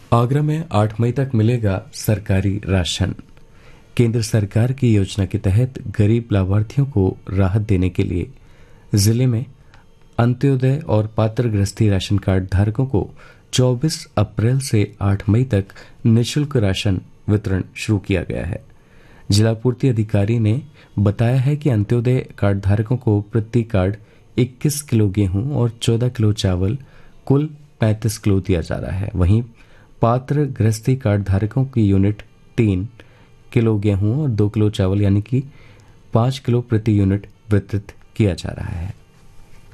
आगरा में 8 मई तक मिलेगा सरकारी राशन। केंद्र सरकार की योजना के तहत गरीब लाभार्थियों को राहत देने के लिए जिले में अंत्योदय और पात्र गृहस्थी राशन कार्ड धारकों को 24 अप्रैल से 8 मई तक निःशुल्क राशन वितरण शुरू किया गया है। जिला पूर्ति अधिकारी ने बताया है कि अंत्योदय कार्ड धारकों को प्रति कार्ड 21 किलो गेहूं और 14 किलो चावल कुल 35 किलो दिया जा रहा है। वहीं पात्र गृहस्थी कार्ड धारकों की यूनिट 3 किलो गेहूं और 2 किलो चावल यानी कि 5 किलो प्रति यूनिट वितरित किया जा रहा है।